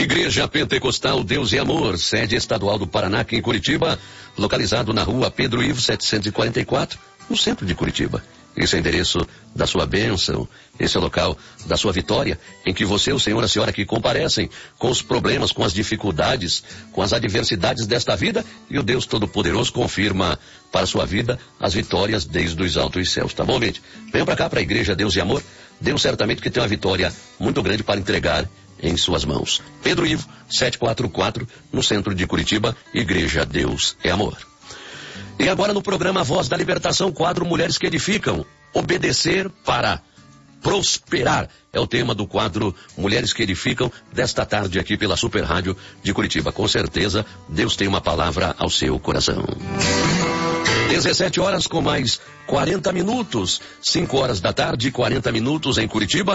Igreja Pentecostal Deus e Amor, sede estadual do Paraná, aqui em Curitiba, localizado na rua Pedro Ivo 744, no centro de Curitiba. Esse é o endereço da sua bênção, esse é o local da sua vitória, em que você, o Senhor e a Senhora aqui comparecem com os problemas, com as dificuldades, com as adversidades desta vida, e o Deus Todo-Poderoso confirma para a sua vida as vitórias desde os altos céus, tá bom, gente? Venham para cá, para a Igreja Deus e Amor. Deus certamente que tem uma vitória muito grande para entregar em suas mãos. Pedro Ivo 744, no centro de Curitiba, Igreja Deus é Amor. E agora no programa Voz da Libertação, quadro Mulheres que Edificam, obedecer para prosperar. É o tema do quadro Mulheres que Edificam, desta tarde aqui pela Super Rádio de Curitiba. Com certeza, Deus tem uma palavra ao seu coração. 17 horas com mais 40 minutos, 5 horas da tarde, 40 minutos em Curitiba.